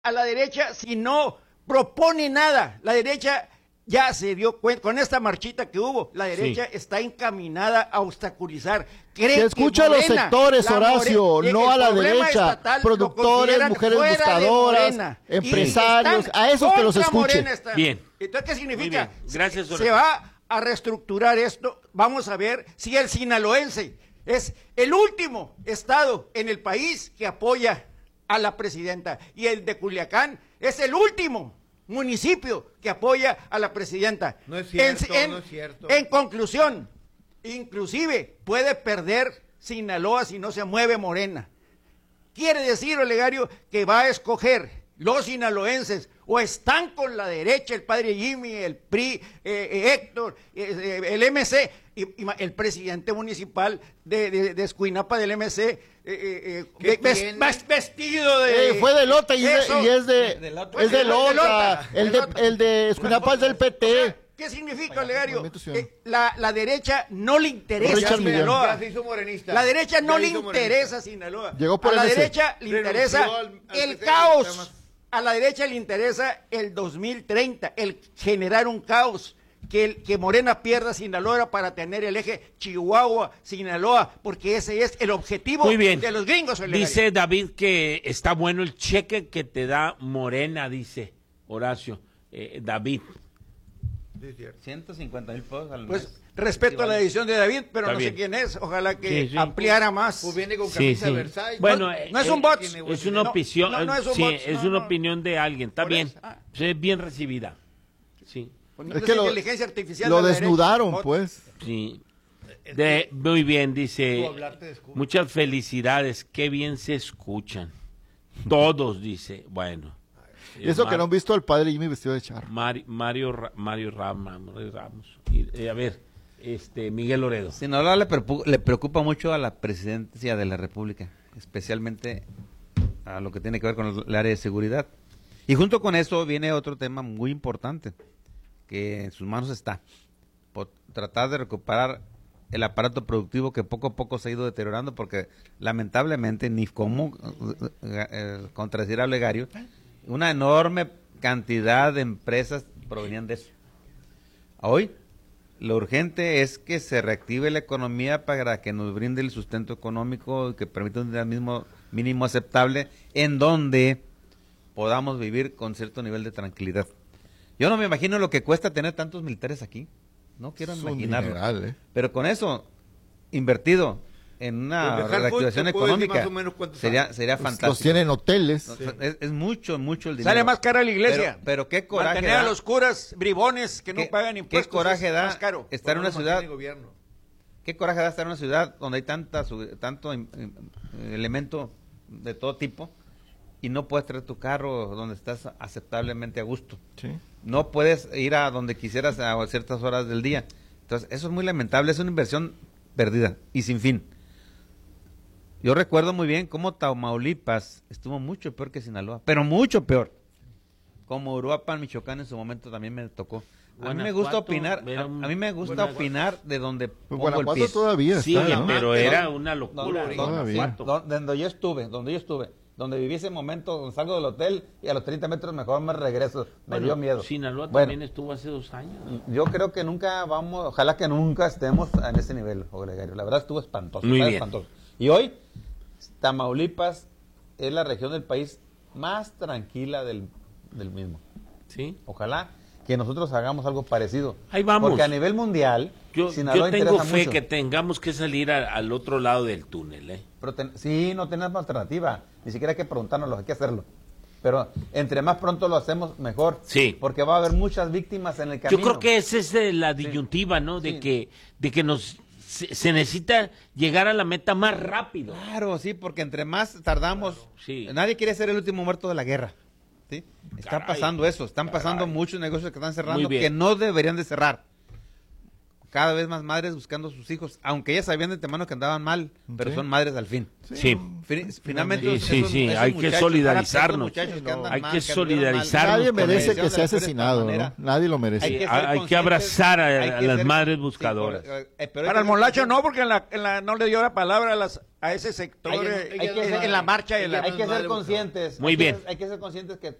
a la derecha si no propone nada. La derecha ya se dio cuenta, con esta marchita que hubo, la derecha está encaminada a obstaculizar. Que escucha a los sectores, Horacio, no a la derecha, productores, mujeres buscadoras, empresarios, a esos que los escuchen. Bien. Entonces, ¿qué significa? Bien. Gracias, Horacio. Se va a reestructurar esto. Vamos a ver si el sinaloense es el último estado en el país que apoya a la presidenta, y el de Culiacán es el último municipio que apoya a la presidenta. No es cierto, no es cierto. En conclusión, inclusive puede perder Sinaloa si no se mueve Morena. Quiere decir, Olegario, que va a escoger los sinaloenses o están con la derecha, el padre Jimmy, el PRI, Héctor, el MC, y el presidente municipal de Escuinapa del MC, vestido de... fue de Lota y es de Lota. El de Escuinapa es del PT. ¿Qué significa, Olegario? La derecha no le interesa Sinaloa. La derecha no le interesa Sinaloa. A la derecha le interesa el caos. A la derecha le interesa el 2030, el generar un caos, que Morena pierda Sinaloa para tener el eje Chihuahua-Sinaloa, porque ese es el objetivo de los gringos. Dice David que está bueno el cheque que te da Morena, dice Horacio. David. 150,000 pesos al mes. Pues respeto a la edición de David, pero no sé quién es. Ojalá que ampliara más. Pues viene con camisa Versailles. Bueno, no es un bot. Es una opinión. Es una opinión de alguien. Está bien. Es bien recibida. Sí. Pues es que inteligencia artificial lo desnudaron, pues. Sí. Muy bien, dice. Muchas felicidades. Qué bien se escuchan. Todos, dice. Bueno. Eso que no han visto al padre Jimmy vestido de charro. Mario Ramos. A ver, Miguel Loredo. Sinaloa le preocupa mucho a la presidencia de la República, especialmente a lo que tiene que ver con el área de seguridad. Y junto con eso viene otro tema muy importante, que en sus manos está, por tratar de recuperar el aparato productivo que poco a poco se ha ido deteriorando, porque lamentablemente, ni como contradecir a Olegario, una enorme cantidad de empresas provenían de eso. Hoy, lo urgente es que se reactive la economía para que nos brinde el sustento económico que permita un dinamismo mínimo aceptable en donde podamos vivir con cierto nivel de tranquilidad. Yo no me imagino lo que cuesta tener tantos militares aquí. No quiero imaginarlo. Pero con eso, invertido en una reactivación económica, sería fantástico. Los tienen hoteles. Es mucho el dinero. Sale más cara la iglesia. Pero qué coraje mantener a los curas bribones que no pagan impuestos. Qué coraje da estar en una ciudad. Qué coraje da estar en una ciudad donde hay tanto elemento de todo tipo y no puedes traer tu carro donde estás aceptablemente a gusto. Sí. No puedes ir a donde quisieras a ciertas horas del día. Entonces, eso es muy lamentable. Es una inversión perdida y sin fin. Yo recuerdo muy bien cómo Tamaulipas estuvo mucho peor que Sinaloa, pero mucho peor. Como Uruapan, Michoacán en su momento también me tocó. A mí me gusta opinar, de donde pongo el pie. Todavía está, sí, ¿no? Pero era una locura. Donde yo estuve, donde viví ese momento, donde salgo del hotel y a los 30 metros mejor me regreso. Me dio miedo. Sinaloa también estuvo hace 2 años. Yo creo que ojalá que nunca estemos en ese nivel, Olegario. La verdad estuvo espantoso. Muy bien. Espantoso. Y hoy, Tamaulipas es la región del país más tranquila del mismo. Sí. Ojalá que nosotros hagamos algo parecido. Ahí vamos. Porque a nivel mundial, yo tengo fe que tengamos que salir al otro lado del túnel. Pero sí, no tenemos alternativa. Ni siquiera hay que preguntárnoslo, hay que hacerlo. Pero entre más pronto lo hacemos, mejor. Sí. Porque va a haber muchas víctimas en el camino. Yo creo que esa es la disyuntiva, ¿no? De que se necesita llegar a la meta más rápido. Claro, sí, porque entre más tardamos, nadie quiere ser el último muerto de la guerra. ¿Sí? Está pasando eso, están pasando muchos negocios que están cerrando que no deberían de cerrar. cada vez más madres buscando a sus hijos, aunque ellas sabían de antemano que andaban mal, pero son madres al fin. Sí. Finalmente, hay que solidarizarnos. Hay que solidarizarnos. Nadie merece que sea asesinado, ¿no? Nadie lo merece. Hay que abrazar a las madres buscadoras. Para el Molacho no, porque no le dio la palabra a ese sector en la marcha. Hay que ser conscientes. Muy bien. Hay que ser conscientes que